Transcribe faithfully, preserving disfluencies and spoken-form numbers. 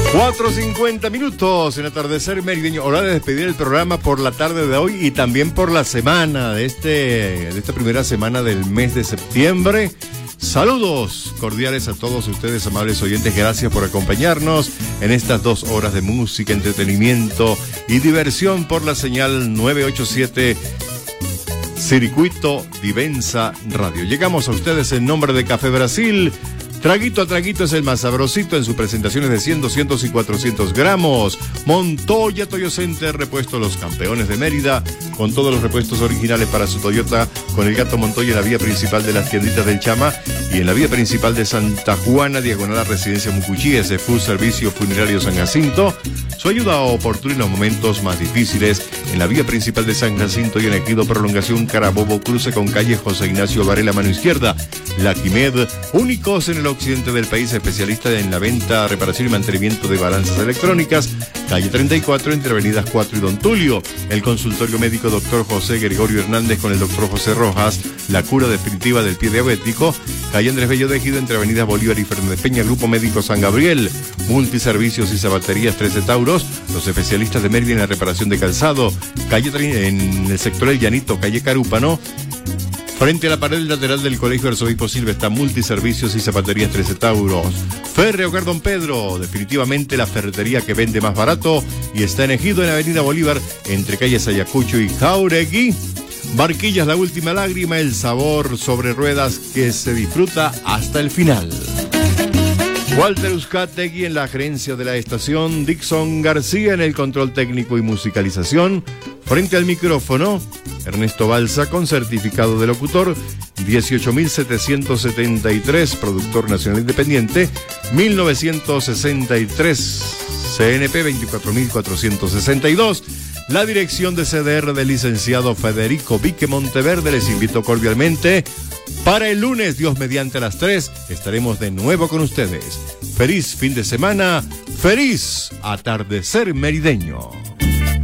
cuatro cincuenta minutos en atardecer merideño. Hora de despedir el programa por la tarde de hoy y también por la semana de este de esta primera semana del mes de septiembre. Saludos cordiales a todos ustedes, amables oyentes. Gracias por acompañarnos en estas dos horas de música, entretenimiento y diversión por la señal novecientos ochenta y siete Circuito Divensa Radio. Llegamos a ustedes en nombre de Café Brasil. Traguito a traguito es el más sabrosito en sus presentaciones de cien, doscientos y cuatrocientos gramos. Montoya Toyo Center, repuesto Los Campeones de Mérida, con todos los repuestos originales para su Toyota, con el Gato Montoya en la vía principal de las tienditas del Chama y en la vía principal de Santa Juana, diagonal a Residencia Mucuchí, ese Full Servicio Funerario San Jacinto. Su ayuda oportuna en los momentos más difíciles en la vía principal de San Jacinto y en Ejido Prolongación Carabobo, cruce con calle José Ignacio Varela, mano izquierda. La Quimed, únicos en el occidente del país, especialista en la venta, reparación y mantenimiento de balanzas electrónicas, calle treinta y cuatro entre avenidas cuatro y Don Tulio. El consultorio médico doctor José Gregorio Hernández con el doctor José Rojas, la cura definitiva del pie diabético, calle Andrés Bello de Ejido entre avenidas Bolívar y Fernández Peña. Grupo Médico San Gabriel, multiservicios y zapaterías trece Tauros, los especialistas de Mérida en la reparación de calzado, calle en el sector El Llanito, calle Carúpano. Frente a la pared lateral del Colegio Arzobispo Silva está Multiservicios y Zapaterías trece Tauros. Ferre Hogar Don Pedro, definitivamente la ferretería que vende más barato y está en Ejido en Avenida Bolívar entre calles Ayacucho y Jauregui. Barquillas La Última Lágrima, el sabor sobre ruedas que se disfruta hasta el final. Walter Uzcategui en la gerencia de la estación, Dixon García en el control técnico y musicalización. Frente al micrófono, Ernesto Balsa con certificado de locutor, dieciocho mil setecientos setenta y tres, productor nacional independiente, mil novecientos sesenta y tres, C N P veinticuatro mil cuatrocientos sesenta y dos. La dirección de C D R del licenciado Federico Vique Monteverde. Les invito cordialmente. Para el lunes, Dios mediante a las tres, estaremos de nuevo con ustedes. Feliz fin de semana, feliz atardecer merideño.